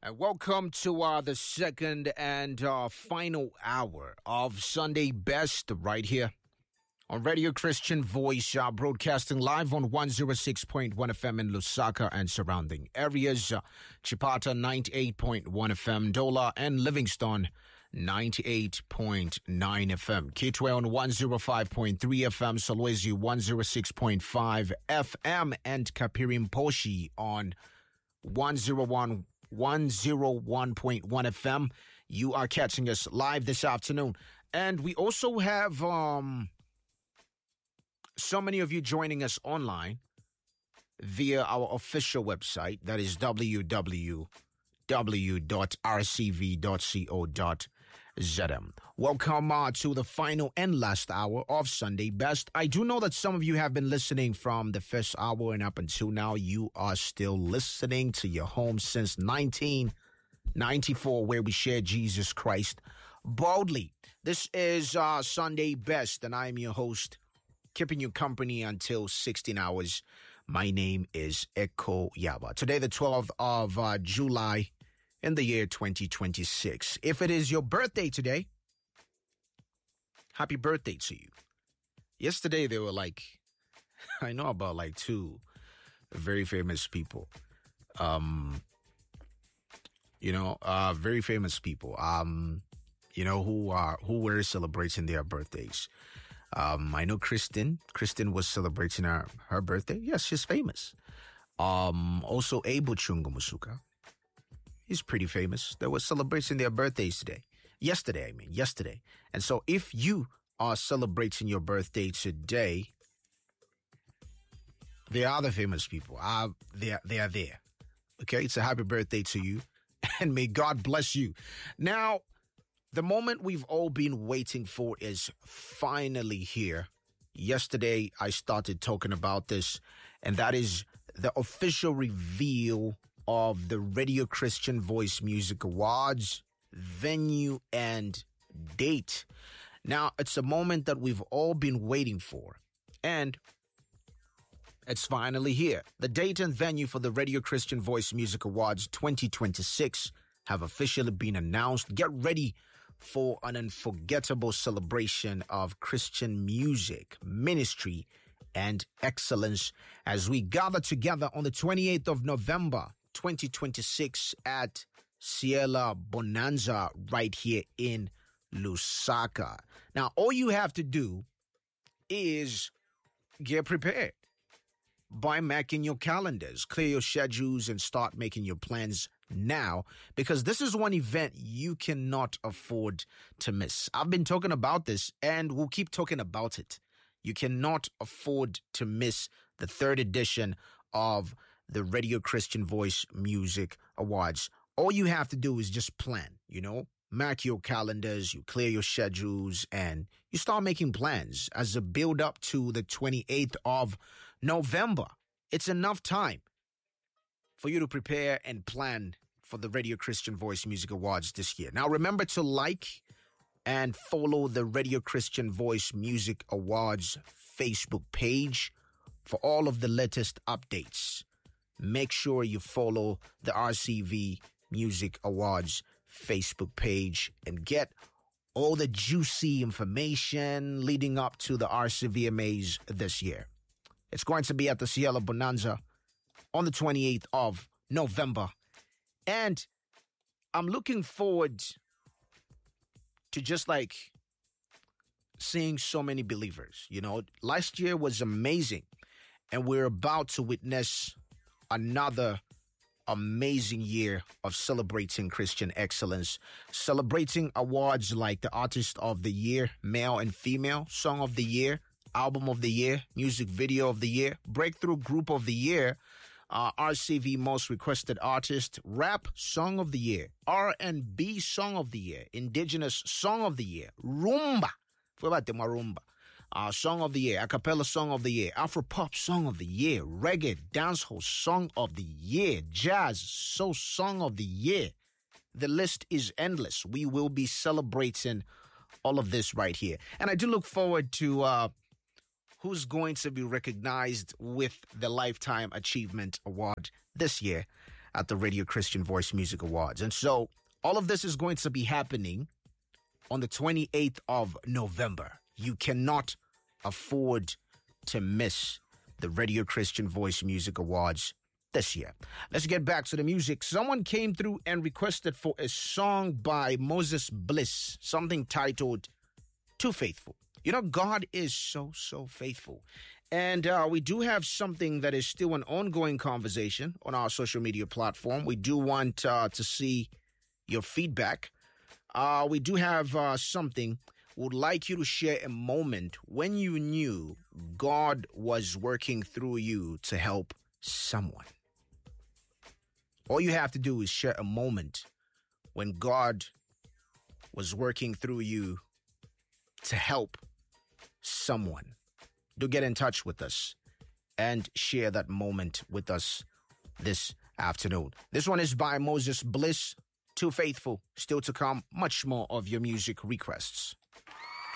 Welcome to the second and final hour of Sunday Best right here on Radio Christian Voice, broadcasting live on 106.1 FM in Lusaka and surrounding areas, Chipata 98.1 FM, Dola and Livingston 98.9 FM, Kitwe on 105.3 FM, Solwezi 106.5 FM, and Kapirimposhi on 101.1 FM. You are catching us live this afternoon. And we also have so many of you joining us online via our official website, that is www.rcv.co.zm. Welcome to the final and last hour of Sunday Best. I do know that some of you have been listening from the first hour and up until now. You are still listening to your home since 1994, where we share Jesus Christ boldly. This is Sunday Best, and I am your host, keeping you company until 16 hours. My name is Eko Yaba. Today, the 12th of July in the year 2026. If it is your birthday today, happy birthday to you. Yesterday, they were I know about two very famous people. Very famous people, who were celebrating their birthdays. I know Kristen was celebrating her birthday. Yes, she's famous. Also Abel Chungumusuka. He's pretty famous. They were celebrating their birthdays yesterday. And so if you are celebrating your birthday today, they are the famous people. They are there. Okay, it's a happy birthday to you, and may God bless you. Now, the moment we've all been waiting for is finally here. Yesterday, I started talking about this, and that is the official reveal of the Radio Christian Voice Music Awards, venue and date. Now, it's a moment that we've all been waiting for, and it's finally here. The date and venue for the Radio Christian Voice Music Awards 2026 have officially been announced. Get ready for an unforgettable celebration of Christian music, ministry, and excellence as we gather together on the 28th of November, 2026 at Ciela Bonanza right here in Lusaka. Now, all you have to do is get prepared by marking your calendars, clear your schedules, and start making your plans now, because this is one event you cannot afford to miss. I've been talking about this, and we'll keep talking about it. You cannot afford to miss the third edition of the Radio Christian Voice Music Awards. All you have to do is just plan, mark your calendars, you clear your schedules, and you start making plans as a build up to the 28th of November. It's enough time for you to prepare and plan for the Radio Christian Voice Music Awards this year. Now, remember to like and follow the Radio Christian Voice Music Awards Facebook page for all of the latest updates. Make sure you follow the RCV Music Awards Facebook page and get all the juicy information leading up to the RCVMAs this year. It's going to be at the Ciela Bonanza on the 28th of November. And I'm looking forward to just seeing so many believers. Last year was amazing, and we're about to witness another amazing year of celebrating Christian excellence, celebrating awards like the Artist of the Year, Male and Female, Song of the Year, Album of the Year, Music Video of the Year, Breakthrough Group of the Year, RCV Most Requested Artist, Rap Song of the Year, R&B Song of the Year, Indigenous Song of the Year, Rumba, Song of the Year, Acapella Song of the Year, Afro-Pop Song of the Year, Reggae Dancehall Song of the Year, Jazz Soul Song of the Year. The list is endless. We will be celebrating all of this right here. And I do look forward to who's going to be recognized with the Lifetime Achievement Award this year at the Radio Christian Voice Music Awards. And so all of this is going to be happening on the 28th of November. You cannot afford to miss the Radio Christian Voice Music Awards this year. Let's get back to the music. Someone came through and requested for a song by Moses Bliss, something titled Too Faithful. You know, God is so faithful. And we do have something that is still an ongoing conversation on our social media platform. We do want to see your feedback. We do have something. Would like you to share a moment when you knew God was working through you to help someone. All you have to do is share a moment when God was working through you to help someone. Do get in touch with us and share that moment with us this afternoon. This one is by Moses Bliss, Too Faithful. Still to come, much more of your music requests.